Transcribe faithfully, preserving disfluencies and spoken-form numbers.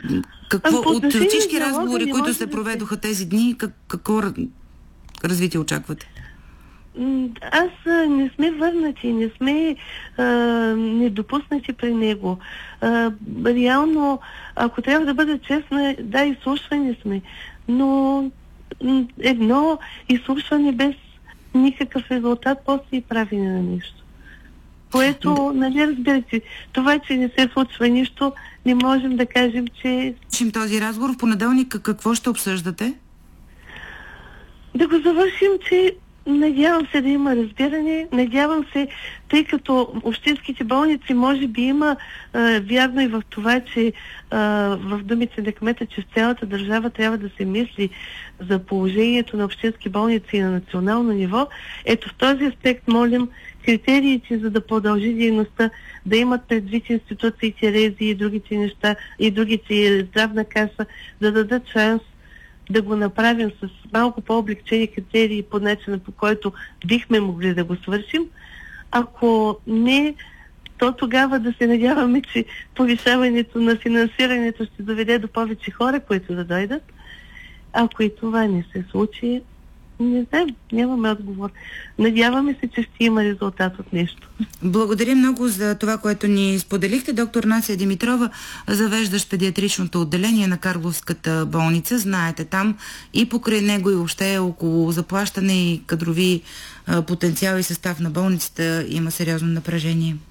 Какво, Ами, от всички диалога разговори, които се да проведоха се... тези дни, как, какво развитие очаквате? Аз не сме върнати, не сме а, недопуснати при него. А, реално, ако трябва да бъда честна, да, изслушвани сме, но едно изслушване без никакъв резултат, после и правене на нещо. Което, нали, разбирате, това, че не се случва нищо, не можем да кажем, че... Чим този разговор в понеделник, какво ще обсъждате? Да го завършим, че надявам се да има разбиране, надявам се, тъй като общинските болници може би има а, вярно и в това, че а, в думите на кмета, че в цялата държава трябва да се мисли за положението на общински болници на национално ниво. Ето в този аспект молим критериите, за да продължи дейността, да имат предвид институциите, рези и другите неща, и другите здравна каса, да дадат шанс да го направим с малко по-облегчени критерии по начина, по който бихме могли да го свършим. Ако не, то тогава да се надяваме, че повишаването на финансирането ще доведе до повече хора, които да дойдат. Ако и това не се случи, не знам, нямаме отговор. Надяваме се, че ще има резултат от нещо. Благодаря много за това, което ни споделихте. Доктор Нася Димитрова, завеждащ педиатричното отделение на Карловската болница. Знаете, там и покрай него и въобще около заплащане и кадрови потенциал и състав на болницата има сериозно напрежение.